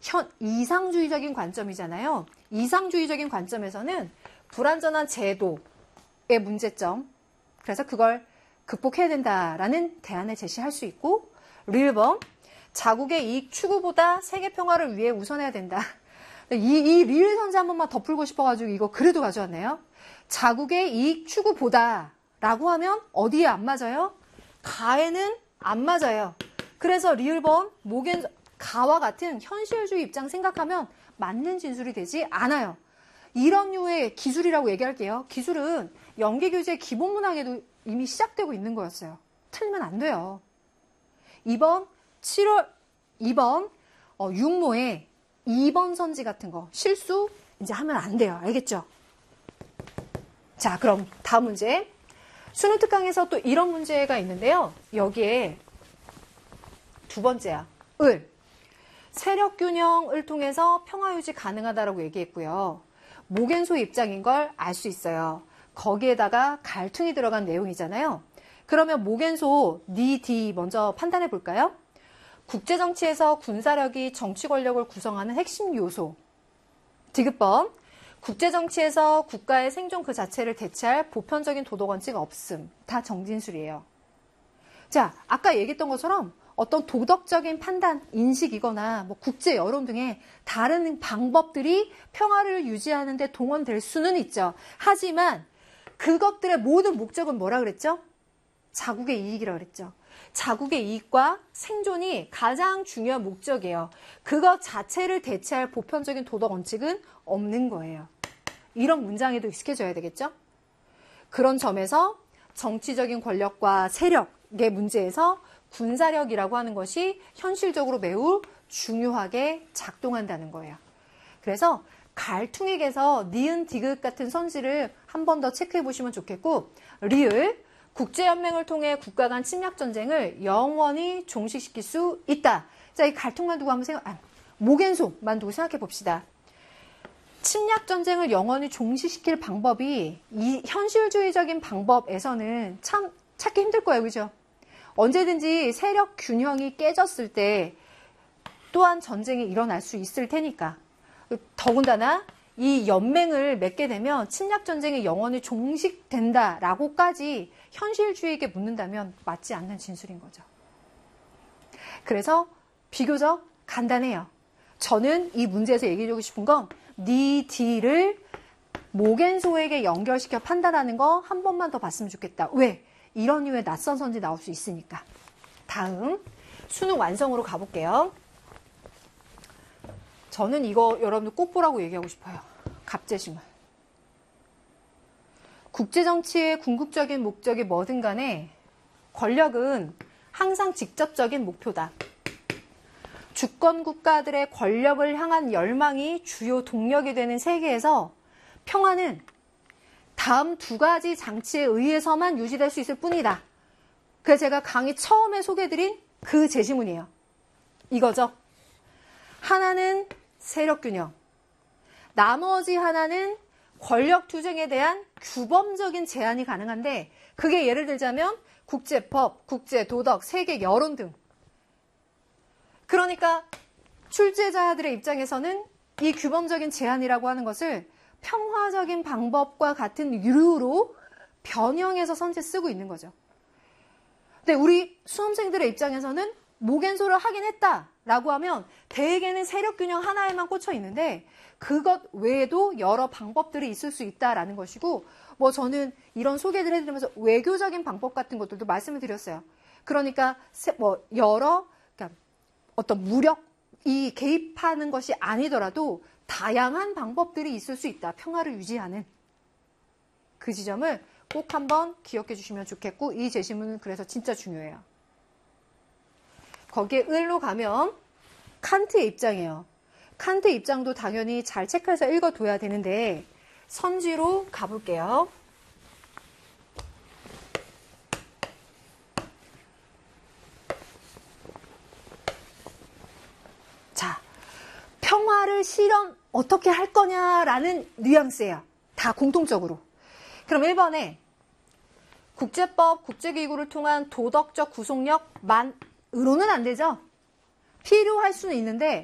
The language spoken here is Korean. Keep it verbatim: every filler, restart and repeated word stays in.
현, 이상주의적인 관점이잖아요. 이상주의적인 관점에서는 불완전한 제도의 문제점, 그래서 그걸 극복해야 된다라는 대안을 제시할 수 있고, 리을범, 자국의 이익 추구보다 세계 평화를 위해 우선해야 된다. 이, 이 리을 선지 한 번만 더 풀고 싶어가지고 이거 그래도 가져왔네요. 자국의 이익 추구보다 라고 하면 어디에 안 맞아요? 가에는 안 맞아요. 그래서 리을범, 모겐, 가와 같은 현실주의 입장 생각하면 맞는 진술이 되지 않아요. 이런 류의 기술이라고 얘기할게요. 기술은 연계교재 기본 문항에도 이미 시작되고 있는 거였어요. 틀리면 안 돼요. 이번 칠월, 이번 어, 육모에 이 번 선지 같은 거 실수 이제 하면 안 돼요. 알겠죠? 자, 그럼 다음 문제. 수능 특강에서 또 이런 문제가 있는데요. 여기에 두 번째야. 을. 세력 균형을 통해서 평화 유지 가능하다라고 얘기했고요. 모겐소의 입장인 걸 알 수 있어요. 거기에다가 갈퉁이 들어간 내용이잖아요. 그러면 모겐소, 니, 디 먼저 판단해 볼까요? 국제정치에서 군사력이 정치 권력을 구성하는 핵심 요소. 디귿번, 국제정치에서 국가의 생존 그 자체를 대체할 보편적인 도덕원칙 없음. 다 정진술이에요. 자, 아까 얘기했던 것처럼 어떤 도덕적인 판단, 인식이거나 뭐 국제 여론 등의 다른 방법들이 평화를 유지하는 데 동원될 수는 있죠. 하지만 그것들의 모든 목적은 뭐라 그랬죠? 자국의 이익이라고 그랬죠. 자국의 이익과 생존이 가장 중요한 목적이에요. 그것 자체를 대체할 보편적인 도덕 원칙은 없는 거예요. 이런 문장에도 익숙해져야 되겠죠? 그런 점에서 정치적인 권력과 세력의 문제에서 군사력이라고 하는 것이 현실적으로 매우 중요하게 작동한다는 거예요. 그래서 갈퉁익에서 니은, 디귿 같은 선지를 한 번 더 체크해 보시면 좋겠고, 리을, 국제연맹을 통해 국가 간 침략전쟁을 영원히 종식시킬 수 있다. 자, 이 갈퉁만 두고 한번 생각, 아, 모겐소만 두고 생각해 봅시다. 침략전쟁을 영원히 종식시킬 방법이 이 현실주의적인 방법에서는 참 찾기 힘들 거예요. 그죠? 언제든지 세력 균형이 깨졌을 때 또한 전쟁이 일어날 수 있을 테니까. 더군다나 이 연맹을 맺게 되면 침략전쟁이 영원히 종식된다라고까지 현실주의에게 묻는다면 맞지 않는 진술인 거죠. 그래서 비교적 간단해요. 저는 이 문제에서 얘기해주고 싶은 건 니, 디를 모겐소에게 연결시켜 판단하는 거 한 번만 더 봤으면 좋겠다. 왜? 이런 류의 낯선 선지 나올 수 있으니까. 다음, 수능 완성으로 가볼게요. 저는 이거 여러분들 꼭 보라고 얘기하고 싶어요. 갑재신문. 국제정치의 궁극적인 목적이 뭐든 간에 권력은 항상 직접적인 목표다. 주권 국가들의 권력을 향한 열망이 주요 동력이 되는 세계에서 평화는 다음 두 가지 장치에 의해서만 유지될 수 있을 뿐이다. 그래서 제가 강의 처음에 소개해드린 그 제시문이에요. 이거죠. 하나는 세력균형. 나머지 하나는 권력투쟁에 대한 규범적인 제한이 가능한데, 그게 예를 들자면 국제법, 국제도덕, 세계 여론 등. 그러니까 출제자들의 입장에서는 이 규범적인 제한이라고 하는 것을 평화적인 방법과 같은 유로 변형해서 선지에 쓰고 있는 거죠. 근데 우리 수험생들의 입장에서는 모겐소를 하긴 했다라고 하면 대개는 세력균형 하나에만 꽂혀 있는데 그것 외에도 여러 방법들이 있을 수 있다라는 것이고, 뭐 저는 이런 소개를 해드리면서 외교적인 방법 같은 것들도 말씀을 드렸어요. 그러니까 뭐 여러 그러니까 어떤 무력이 개입하는 것이 아니더라도 다양한 방법들이 있을 수 있다. 평화를 유지하는. 그 지점을 꼭 한번 기억해 주시면 좋겠고, 이 제시문은 그래서 진짜 중요해요. 거기에 을로 가면 칸트의 입장이에요. 칸트의 입장도 당연히 잘 체크해서 읽어둬야 되는데 선지로 가볼게요. 자, 평화를 실현 어떻게 할 거냐라는 뉘앙스예요. 다 공통적으로. 그럼 일 번에 국제법, 국제기구를 통한 도덕적 구속력만으로는 안 되죠. 필요할 수는 있는데